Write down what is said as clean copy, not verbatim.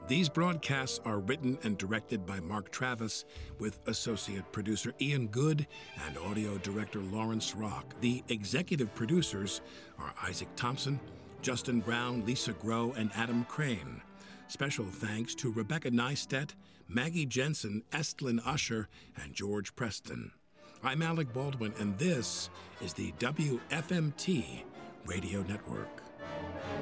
These broadcasts are written and directed by Mark Travis, with associate producer Ian Good and audio director Lawrence Rock. The executive producers are Isaac Thompson, Justin Brown, Lisa Groh, and Adam Crane. Special thanks to Rebecca Neistat, Maggie Jensen, Estlin Usher, and George Preston. I'm Alec Baldwin, and this is the WFMT Radio Network.